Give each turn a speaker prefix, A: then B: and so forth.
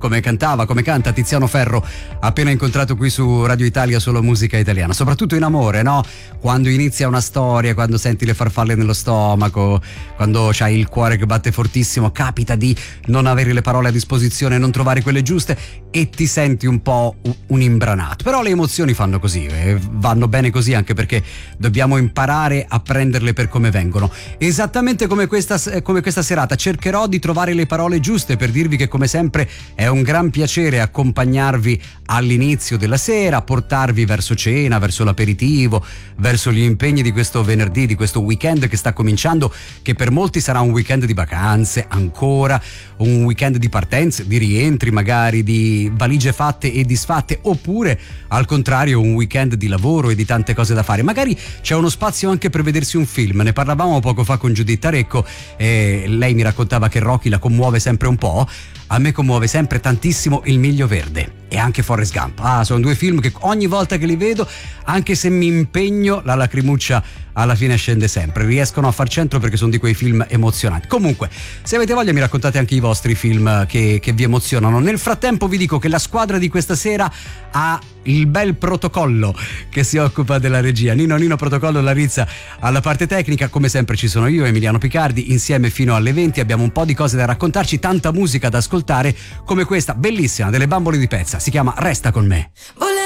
A: come cantava, come canta Tiziano Ferro, appena incontrato qui su Radio Italia Solo Musica Italiana, soprattutto in amore, no? Quando inizia una storia, quando senti le farfalle nello stomaco, quando c'hai il cuore che batte fortissimo, capita di non avere le parole a disposizione, non trovare quelle giuste e ti senti un po' un imbranato. Però le emozioni fanno così, vanno bene così, anche perché dobbiamo imparare a prenderle per come vengono. Esattamente come questa serata cercherò di trovare le parole giuste per dirvi che, come sempre, è un gran piacere accompagnarvi all'inizio della sera, portarvi verso cena, verso l'aperitivo, verso gli impegni di questo venerdì, di questo weekend che sta cominciando, che per molti sarà un weekend di vacanze, ancora un weekend di partenze, di rientri, magari di valigie fatte e disfatte, oppure al contrario un weekend di lavoro e di tante cose da fare. Magari c'è uno spazio anche per vedersi un film. Ne parlavamo poco fa con Giuditta Recco e lei mi raccontava che Rocky la commuove sempre un po'. A me commuove sempre tantissimo Il Miglio Verde e anche Forrest Gump. Sono due film che ogni volta che li vedo, anche se mi impegno, la lacrimuccia alla fine scende sempre. Riescono a far centro perché sono di quei film emozionanti. Comunque, se avete voglia mi raccontate anche i vostri film che vi emozionano. Nel frattempo vi dico che la squadra di questa sera ha il bel Protocollo che si occupa della regia. Nino Protocollo Larizza alla parte tecnica. Come sempre ci sono io, Emiliano Picardi, insieme fino alle 20. Abbiamo un po' di cose da raccontarci, tanta musica da ascoltare, come questa bellissima delle Bambole di Pezza. Si chiama Resta con me.